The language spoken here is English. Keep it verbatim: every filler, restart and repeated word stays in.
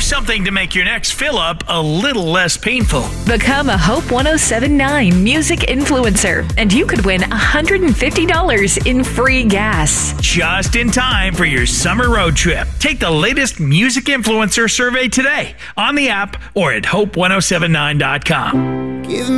Something to make your next fill-up a little less painful. Become a Hope one oh seven point nine music influencer, and you could win one hundred fifty dollars in free gas. Just in time for your summer road trip. Take the latest music influencer survey today on the app or at hope one oh seven nine dot com. Give me